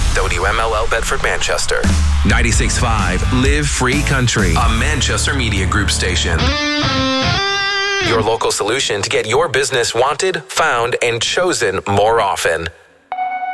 WMLL Bedford, Manchester. 96.5 Live Free Country, a Manchester Media Group station. Your local solution to get your business wanted, found, and chosen more often.